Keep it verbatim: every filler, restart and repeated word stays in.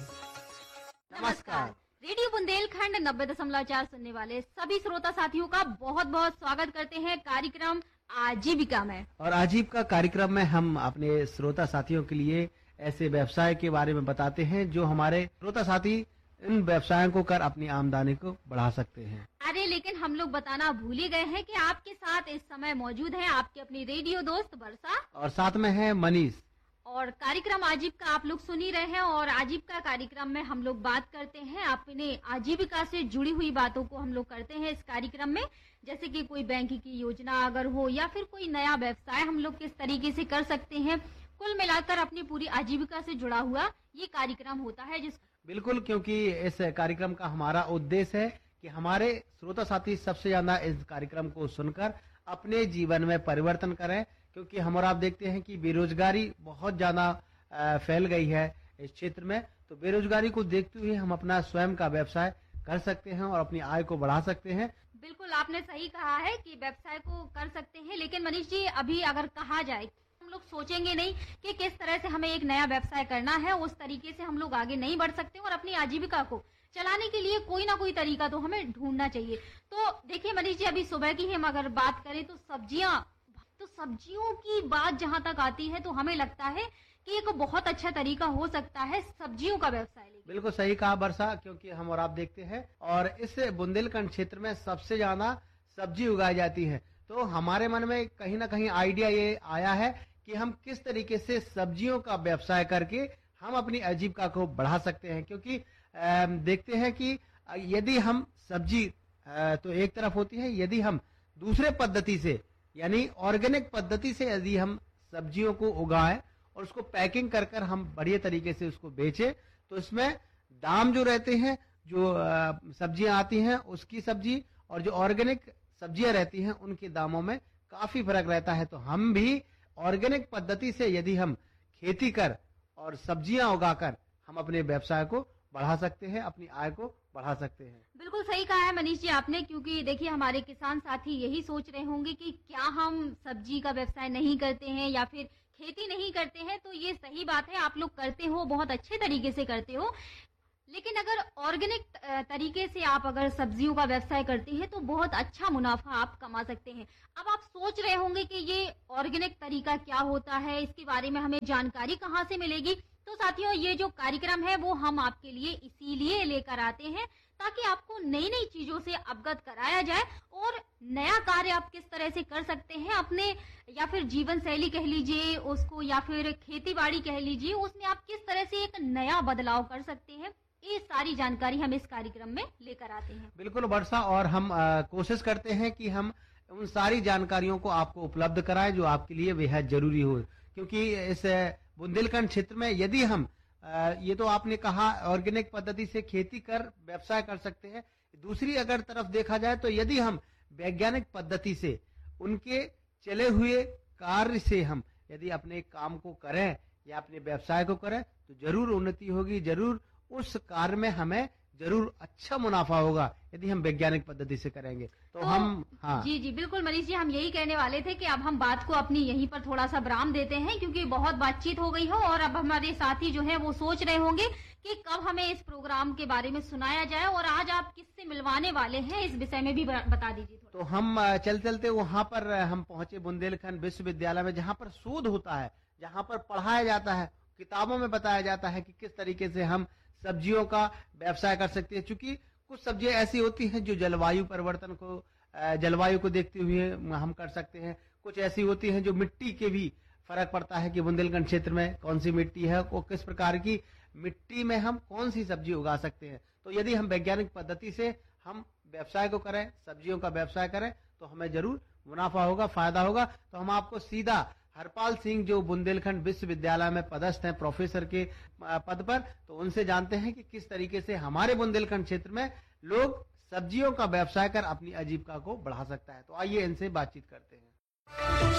नमस्कार। रेडियो बुंदेलखंड नब्बे दशमलव चार सुनने वाले सभी श्रोता साथियों का बहुत बहुत स्वागत करते हैं कार्यक्रम आजीविका में। और आजीविका कार्यक्रम में हम अपने श्रोता साथियों के लिए ऐसे व्यवसाय के बारे में बताते हैं जो हमारे श्रोता साथी इन व्यवसायों को कर अपनी आमदनी को बढ़ा सकते हैं। अरे लेकिन हम लोग बताना भूल ही गए हैं कि आपके साथ इस समय मौजूद है आपके अपनी रेडियो दोस्त वर्षा और साथ में है मनीष। और कार्यक्रम आजीविका आप लोग सुन ही रहे हैं और आजीविका कार्यक्रम में हम लोग बात करते हैं अपने आजीविका से जुड़ी हुई बातों को हम लोग करते हैं इस कार्यक्रम में, जैसे कि कोई बैंक की योजना अगर हो या फिर कोई नया व्यवसाय हम लोग किस तरीके से कर सकते हैं। कुल मिलाकर अपनी पूरी आजीविका से जुड़ा हुआ ये कार्यक्रम होता है। जिस बिल्कुल, क्योंकि इस कार्यक्रम का हमारा उद्देश्य है कि हमारे श्रोता साथी सबसे ज्यादा इस कार्यक्रम को सुनकर अपने जीवन में परिवर्तन करें, क्योंकि हम और आप देखते हैं कि बेरोजगारी बहुत ज्यादा फैल गई है इस क्षेत्र में। तो बेरोजगारी को देखते हुए हम अपना स्वयं का व्यवसाय कर सकते हैं और अपनी आय को बढ़ा सकते हैं। बिल्कुल आपने सही कहा है कि व्यवसाय को कर सकते हैं, लेकिन मनीष जी अभी अगर कहा जाए हम लोग सोचेंगे नहीं कि किस तरह से हमें एक नया व्यवसाय करना है, उस तरीके से हम लोग आगे नहीं बढ़ सकते और अपनी आजीविका को चलाने के लिए कोई ना कोई तरीका तो हमें ढूंढना चाहिए। तो देखिए मनीष जी, अभी सुबह की हम अगर बात करें तो सब्जियां तो सब्जियों की बात जहां तक आती है तो हमें लगता है कि एक बहुत अच्छा तरीका हो सकता है सब्जियों का व्यवसाय। बिल्कुल सही कहा वर्षा, क्योंकि हम और आप देखते हैं और इस बुंदेलखंड क्षेत्र में सबसे ज्यादा सब्जी उगाई जाती है। तो हमारे मन में कहीं ना कहीं आइडिया ये आया है कि हम किस तरीके से सब्जियों का व्यवसाय करके हम अपनी आजीविका को बढ़ा सकते हैं। क्योंकि देखते हैं कि यदि हम सब्जी तो एक तरफ होती है, यदि हम दूसरे पद्धति से यानी ऑर्गेनिक पद्धति से यदि हम सब्जियों को उगाएं और उसको पैकिंग कर कर हम बढ़िया तरीके से उसको बेचें, तो इसमें दाम जो रहते हैं, जो सब्जियां आती हैं उसकी सब्जी और जो ऑर्गेनिक सब्जियां रहती हैं उनके दामों में काफी फर्क रहता है। तो हम भी ऑर्गेनिक पद्धति से यदि हम खेती कर और सब्जियां उगाकर हम अपने व्यवसाय को बढ़ा सकते हैं, अपनी आय को बढ़ा सकते हैं। बिल्कुल सही कहा है मनीष जी आपने, क्योंकि देखिए हमारे किसान साथी यही सोच रहे होंगे कि क्या हम सब्जी का व्यवसाय नहीं करते हैं या फिर खेती नहीं करते हैं। तो ये सही बात है, आप लोग करते हो, बहुत अच्छे तरीके से करते हो। लेकिन अगर ऑर्गेनिक तरीके से आप अगर सब्जियों का व्यवसाय करते हैं तो बहुत अच्छा मुनाफा आप कमा सकते हैं। अब आप सोच रहे होंगे कि ये ऑर्गेनिक तरीका क्या होता है, इसके बारे में हमें जानकारी कहाँ से मिलेगी। तो साथियों, ये जो कार्यक्रम है वो हम आपके लिए इसीलिए लेकर आते हैं ताकि आपको नई नई चीजों से अवगत कराया जाए और नया कार्य आप किस तरह से कर सकते हैं अपने, या फिर जीवन शैली कह लीजिए उसको, या फिर खेती बाड़ी कह लीजिए, उसमें आप किस तरह से एक नया बदलाव कर सकते हैं। ये सारी जानकारी हम इस कार्यक्रम में लेकर आते हैं। बिल्कुल वर्षा, और हम आ, कोशिश करते हैं कि हम उन सारी जानकारियों को आपको उपलब्ध कराएं जो आपके लिए बेहद जरूरी हो। क्योंकि इस बुंदेलखंड क्षेत्र में यदि हम आ, ये तो आपने कहा ऑर्गेनिक पद्धति से खेती कर व्यवसाय कर सकते हैं, दूसरी अगर तरफ देखा जाए तो यदि हम वैज्ञानिक पद्धति से उनके चले हुए कार्य से हम यदि अपने काम को करें या अपने व्यवसाय को करें तो जरूर उन्नति होगी, जरूर उस कार्य में हमें जरूर अच्छा मुनाफा होगा यदि हम वैज्ञानिक पद्धति से करेंगे। तो, तो हम हाँ जी जी बिल्कुल मनीष जी, हम यही कहने वाले थे कि अब हम बात को अपनी यहीं पर थोड़ा सा विराम देते हैं, क्योंकि बहुत बातचीत हो गई हो और अब हमारे साथी जो है वो सोच रहे होंगे कि कब हमें इस प्रोग्राम के बारे में सुनाया जाए और आज आप किससे मिलवाने वाले हैं इस विषय में भी बता दीजिए। तो हम चल चलते वहाँ पर हम पहुंचे बुंदेलखंड विश्वविद्यालय में, जहाँ पर शोध होता है, जहाँ पर पढ़ाया जाता है, किताबों में बताया जाता है कि किस तरीके से हम सब्जियों का व्यवसाय कर सकते हैं। क्योंकि कुछ सब्जियां ऐसी होती हैं जो जलवायु परिवर्तन को जलवायु को देखते हुए हम कर सकते हैं, कुछ ऐसी होती हैं जो मिट्टी के भी फर्क पड़ता है कि बुंदेलखंड क्षेत्र में कौन सी मिट्टी है, वो किस प्रकार की मिट्टी में हम कौन सी सब्जी उगा सकते हैं। तो यदि हम वैज्ञानिक पद्धति से हम व्यवसाय को करें, सब्जियों का व्यवसाय करें, तो हमें जरूर मुनाफा होगा, फायदा होगा। तो हम आपको सीधा हरपाल सिंह जो बुंदेलखंड विश्वविद्यालय में पदस्थ हैं प्रोफेसर के पद पर, तो उनसे जानते हैं कि किस तरीके से हमारे बुंदेलखंड क्षेत्र में लोग सब्जियों का व्यवसाय कर अपनी आजीविका को बढ़ा सकता है। तो आइए इनसे बातचीत करते हैं।